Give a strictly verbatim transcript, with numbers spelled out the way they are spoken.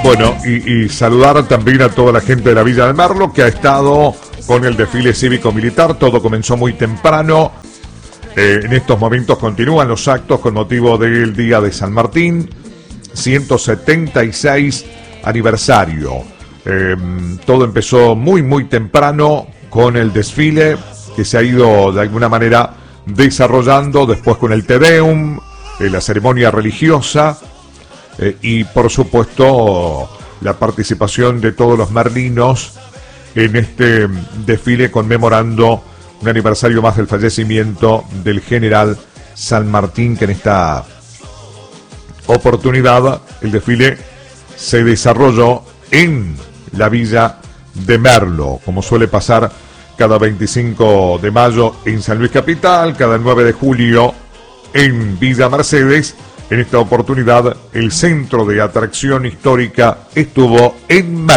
Bueno, y, y saludar también a toda la gente de la Villa del Merlo que ha estado con el desfile cívico-militar. Todo comenzó muy temprano. Eh, en estos momentos continúan los actos con motivo del Día de San Martín, ciento setenta y seis aniversario. Eh, todo empezó muy, muy temprano con el desfile que se ha ido de alguna manera desarrollando, después con el Te Deum, eh, la ceremonia religiosa. Eh, y por supuesto la participación de todos los merlinos en este desfile conmemorando un aniversario más del fallecimiento del general San Martín, que en esta oportunidad el desfile se desarrolló en la Villa de Merlo, como suele pasar cada veinticinco de mayo en San Luis Capital, cada nueve de julio en Villa Mercedes. En esta oportunidad, el centro de atracción histórica estuvo en Merlo.